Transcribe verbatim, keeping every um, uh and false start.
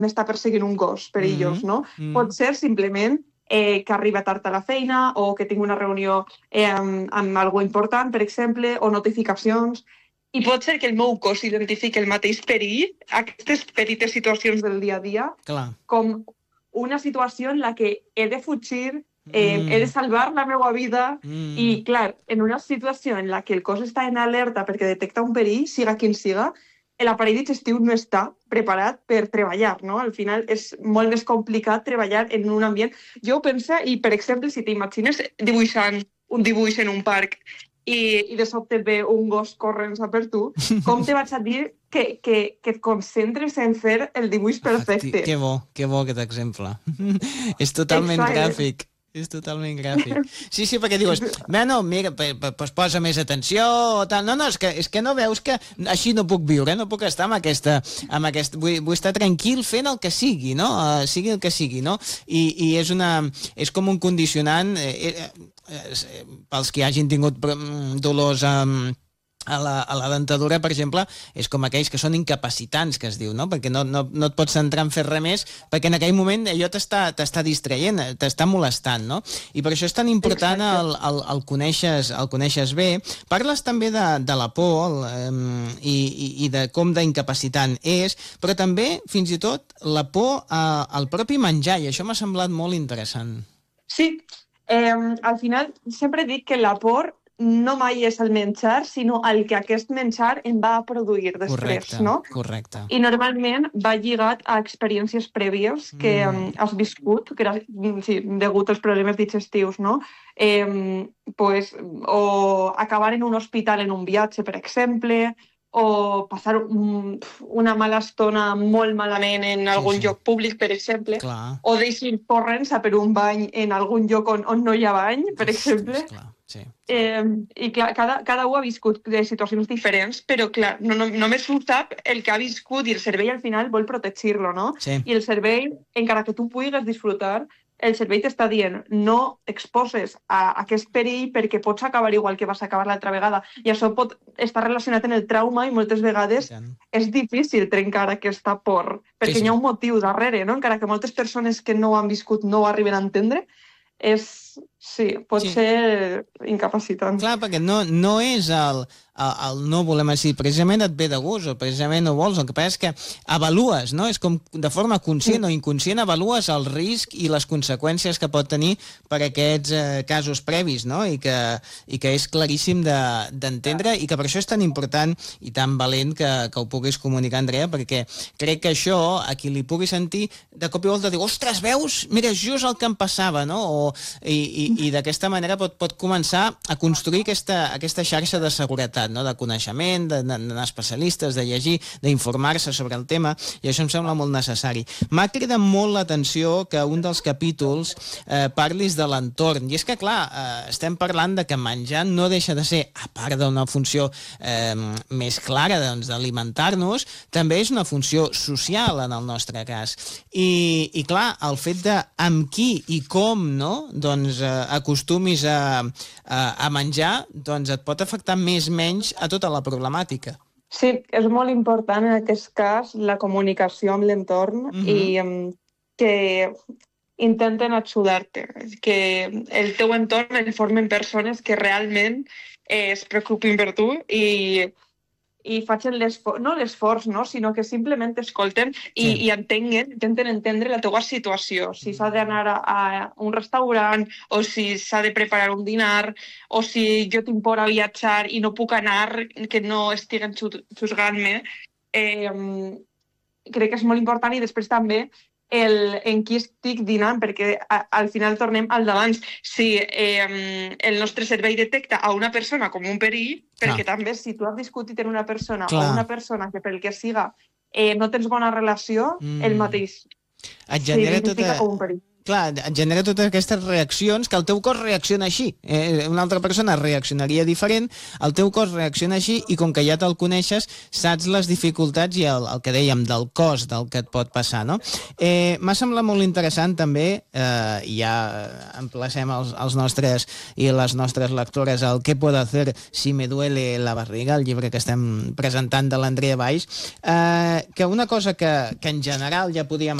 m'està perseguint un gos perillós, Mm, no? mm. Pot ser simplement eh, que arriba tard a la feina o que tinc una reunió eh, amb, amb algú important, per exemple, o notificacions. I pot ser que el meu cos identifiqui el mateix perill, aquestes petites situacions del dia a dia, Clar. com una situació en la que he de fugir, eh, Mm. he de salvar la meva vida, Mm. i, clar, en una situació en la que el cos està en alerta perquè detecta un perill, siga quin siga, l'aparell digestiu no està preparat per treballar, no? Al final és molt més complicat treballar en un ambient. Jo ho penso, i per exemple, si t'imagines dibuixant un dibuix en un parc i, i de sobte et ve un gos corrent per tu, com te vaig a dir que, que, que et concentres en fer el dibuix perfecte? Efecti... Que bo, que bo aquest exemple. És totalment Exacte. gràfic. És totalment gràfic. Sí, sí, perquè dius, bueno, mira, pues posa més atenció o tal. No, no, és que, és que no veus que així no puc viure, no puc estar amb aquesta... Amb aquest, vull, vull estar tranquil fent el que sigui, no? Uh, sigui el que sigui, no? I, i és una... És com un condicionant... Eh, eh, eh, pels que hagin tingut dolors... Eh, a la, a la dentadura, per exemple, és com aquells que són incapacitants, que es diu, no? Perquè no, no, no et pots centrar en fer res més, perquè en aquell moment allò t'està distraient, t'està molestant, no? I per això és tan important el, el, el, coneixes, el coneixes bé. Parles també de, de la por el, um, i, i, i de com d'incapacitant és, però també, fins i tot, la por a, al propi menjar, i això m'ha semblat molt interessant. Sí, eh, al final sempre dic que la por no mai és el menjar, sinó el que aquest menjar em va produir després, correcte, no? Correcte. I normalment va lligat a experiències prèvies que mm. has viscut, que era, sí, degut als problemes digestius, no? Eh, pues, o acabar en un hospital en un viatge, per exemple, o passar un, una mala estona molt malament en algun sí, sí. lloc públic, per exemple, clar. o deixar córrer per un bany en algun lloc on, on no hi ha bany, per Ostres, exemple. Clar. Sí. Eh, I clar, cada, cada un ha viscut de situacions diferents, però clar, no, no, només ho sap el que ha viscut i el cervell al final vol protegir-lo, no? Sí. I el cervell, encara que tu puguis disfrutar, el cervell t'està dient no exposes a aquest perill perquè pots acabar igual que vas acabar l'altra vegada. I això pot estar relacionat en el trauma i moltes vegades és difícil trencar aquesta por, perquè sí, sí. hi ha un motiu darrere, no? Encara que moltes persones que no ho han viscut no ho arriben a entendre, és, sí, pot sí. ser incapacitant. Clar, perquè no, no és el, el, el no volem dir, precisament et ve de gust o precisament no vols, el que passa és que avalues, no? És com de forma conscient sí. o inconscient avalues el risc i les conseqüències que pot tenir per aquests eh, casos previs, no? I que, i que és claríssim d'entendre de, i que per això és tan important i tan valent que, que ho puguis comunicar, Andrea, perquè crec que això, a qui li pugui sentir, de cop i volta diu, ostres, veus? Mira, és just el que em passava, no? O, i i, i d'aquesta manera pot, pot començar a construir aquesta, aquesta xarxa de seguretat, no? De coneixement, d'anar a especialistes, de llegir, d'informar-se sobre el tema, i això em sembla molt necessari. M'ha cridat molt l'atenció que un dels capítols eh, parlis de l'entorn, i és que, clar, eh, estem parlant de que menjar no deixa de ser, a part d'una funció eh, més clara doncs, d'alimentar-nos, també és una funció social en el nostre cas. I, i clar, el fet de amb qui i com, no?, doncs eh, acostumis a, a, a menjar, doncs et pot afectar més o menys a tota la problemàtica. Sí, és molt important en aquest cas la comunicació amb l'entorn uh-huh. i um, que intenten ajudar-te, que el teu entorn el formen persones que realment eh, es preocupin per tu i i facin l'esforç, no l'esforç, no? Sinó que simplement t'escolten i, sí. i entenguen, intenten entendre la teva situació. Si s'ha d'anar a, a un restaurant o si s'ha de preparar un dinar o si jo tinc por a viatjar i no puc anar, que no estiguen xusgant-me. Eh, crec que és molt important i després també el, en qui estic dinant, perquè a, al final tornem al d'abans. Si eh, el nostre cervell detecta a una persona com un perill, perquè Clar. també si tu has discutit en una persona Clar. o una persona que pel que siga eh, no tens bona relació, mm. el mateix. Et genera, tota, Clar, et genera totes aquestes reaccions que el teu cos reacciona així. Eh, una altra persona reaccionaria diferent, el teu cos reacciona així i com que ja te'l coneixes, saps les dificultats i el, el que dèiem del cos del que et pot passar, no? Eh, M'ha semblat molt interessant també, eh, i ja emplacem els, els nostres i les nostres lectores al Què puedo hacer si me duele la barriga, el llibre que estem presentant de l'Andrea Valls, eh, que una cosa que, que en general ja podíem